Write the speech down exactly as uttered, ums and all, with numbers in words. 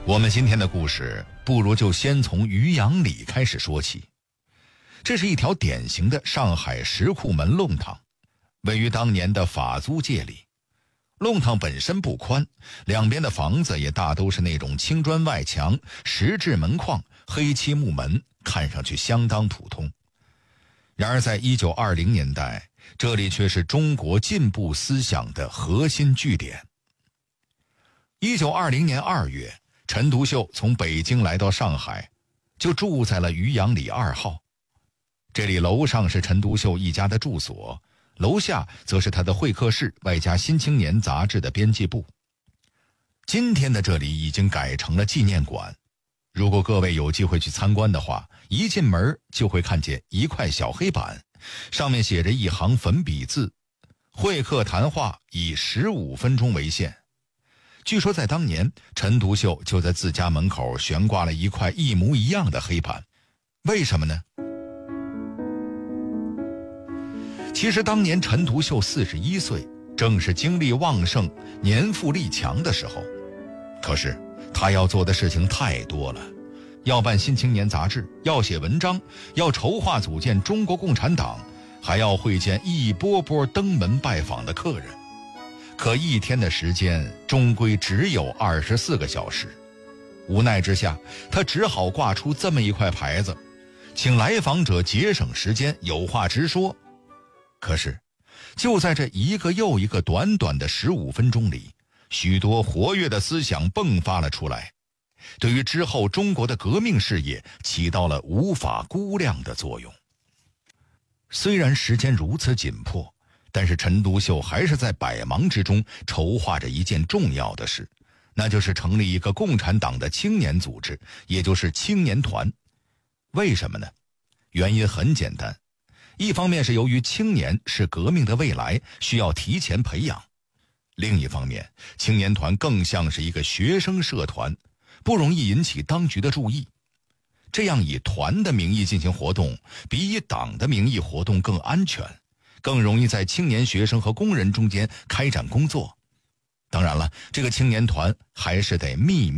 我们今天的故事不如就先从渔阳里开始说起。这是一条典型的上海石库门弄堂，位于当年的法租界里。弄堂本身不宽，两边的房子也大都是那种青砖外墙、石质门框、黑漆木门，看上去相当普通。然而在一九二零年代，这里却是中国进步思想的核心据点。一九二零年二月，陈独秀从北京来到上海，就住在了渔阳里二号。这里楼上是陈独秀一家的住所，楼下则是他的会客室，外加《新青年》杂志的编辑部。今天的这里已经改成了纪念馆，如果各位有机会去参观的话，一进门就会看见一块小黑板，上面写着一行粉笔字：会客谈话以十五分钟为限。据说在当年，陈独秀就在自家门口悬挂了一块一模一样的黑板。为什么呢？其实当年陈独秀四十一岁，正是精力旺盛、年富力强的时候。可是他要做的事情太多了，要办《新青年》杂志，要写文章，要筹划组建中国共产党，还要会见一波波登门拜访的客人。可一天的时间终归只有二十四个小时，无奈之下，他只好挂出这么一块牌子，请来访者节省时间，有话直说。可是就在这一个又一个短短的十五分钟里，许多活跃的思想迸发了出来，对于之后中国的革命事业起到了无法估量的作用。虽然时间如此紧迫，但是陈独秀还是在百忙之中筹划着一件重要的事，那就是成立一个共产党的青年组织，也就是青年团。为什么呢？原因很简单，一方面是由于青年是革命的未来，需要提前培养；另一方面，青年团更像是一个学生社团，不容易引起当局的注意。这样以团的名义进行活动，比以党的名义活动更安全，更容易在青年学生和工人中间开展工作。当然了，这个青年团还是得秘密